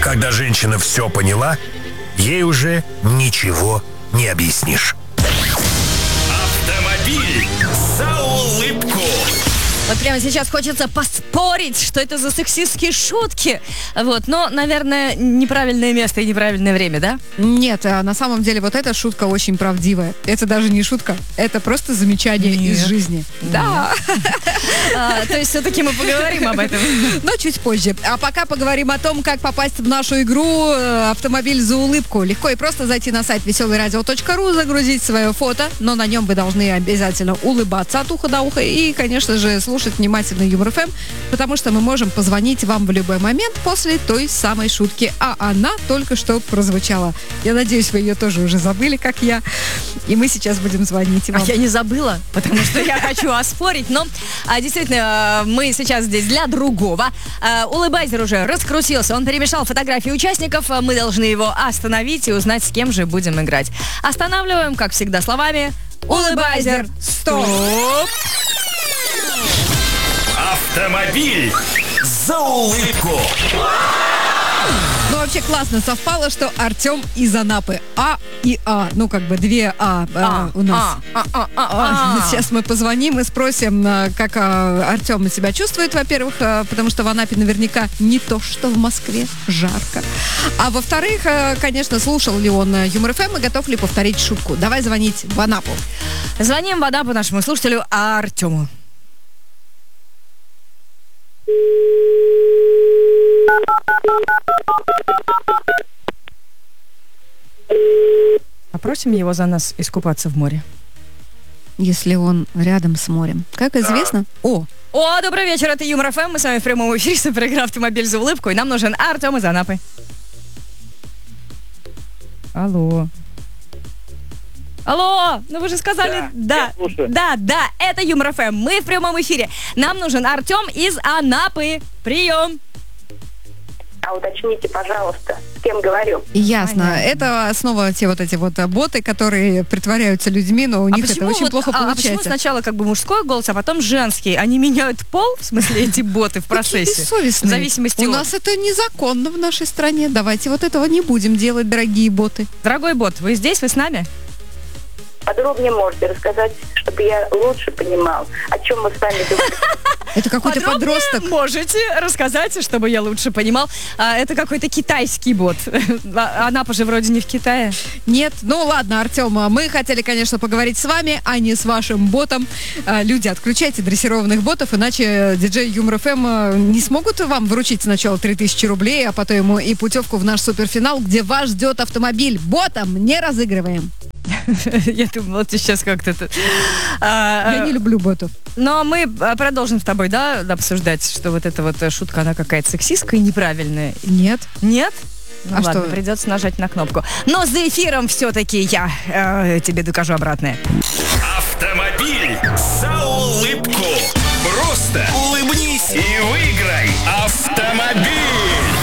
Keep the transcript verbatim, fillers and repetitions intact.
Когда женщина все поняла, ей уже ничего не объяснишь. Автомобиль за улыбку. Вот прямо сейчас хочется поспорить, что это за сексистские шутки. Вот, но, наверное, неправильное место и неправильное время, да? Нет, а на самом деле вот эта шутка очень правдивая. Это даже не шутка, это просто замечание Нет. из жизни. Да. А, то есть все-таки мы поговорим об этом. Но чуть позже. А пока поговорим о том, как попасть в нашу игру «Автомобиль за улыбку». Легко и просто зайти на сайт веселый радио точка ру, загрузить свое фото, но на нем вы должны обязательно улыбаться от уха до уха и, конечно же, слушать внимательно Юмор эф эм, потому что мы можем позвонить вам в любой момент после той самой шутки, а она только что прозвучала. Я надеюсь, вы ее тоже уже забыли, как я, и мы сейчас будем звонить вам. А я не забыла, потому что я хочу оспорить, но а, действительно, мы сейчас здесь для другого. А, улыбайзер уже раскрутился, он перемешал фотографии участников, а мы должны его остановить и узнать, с кем же будем играть. Останавливаем, как всегда, словами «Улыбайзер, стоп!» Автомобиль за улыбку. Ну, вообще классно совпало, что Артем из Анапы. А и А. Ну, как бы две А, а, у нас. А, а, а, а, а. Сейчас мы позвоним и спросим, как а, Артем себя чувствует, во-первых, а, потому что в Анапе наверняка не то, что в Москве, жарко. А во-вторых, а, конечно, слушал ли он Юмор эф эм и готов ли повторить шутку. Давай звонить в Анапу. Звоним в Анапу нашему слушателю Артему. Попросим его за нас искупаться в море. Если он рядом с морем. Как известно... О! О, добрый вечер, это Юмор эф эм. Мы с вами в прямом эфире, суперигра «Автомобиль за улыбку». И нам нужен Артем из Анапы. Алло. Алло, ну вы же сказали... Да, да, да, да, это Юмор эф эм. Мы в прямом эфире. Нам нужен Артем из Анапы. Прием. А уточните, пожалуйста, с кем говорю. Ясно. Понятно. Это снова те вот эти вот боты, которые притворяются людьми, но у них а это очень вот, плохо а, получается. А почему сначала как бы мужской голос, а потом женский? Они меняют пол, в смысле эти боты в процессе? Какие бессовестные. В зависимости У от... нас это незаконно в нашей стране. Давайте вот этого не будем делать, дорогие боты. Дорогой бот, вы здесь, вы с нами? Подробнее можете рассказать, чтобы я лучше понимал, о чем мы с вами говорим. Это какой-то Подробнее подросток. можете рассказать, чтобы я лучше понимал. А, это какой-то китайский бот. А, Анапа же вроде не в Китае. Нет, ну ладно, Артем, мы хотели, конечно, поговорить с вами, а не с вашим ботом. А, люди, отключайте дрессированных ботов, иначе диджей Юмор эф эм не смогут вам вручить сначала три тысячи рублей, а потом ему и путевку в наш суперфинал, где вас ждет автомобиль. Ботом не разыгрываем. Я думала, ты сейчас как-то... Я не люблю ботов. Но мы продолжим с тобой, да, обсуждать, что вот эта вот шутка, она какая-то сексистская и неправильная. Нет. Нет? Ну А ладно, что? придется нажать на кнопку. Но за эфиром все-таки я э, тебе докажу обратное. Автомобиль за улыбку. Просто улыбнись и выиграй автомобиль.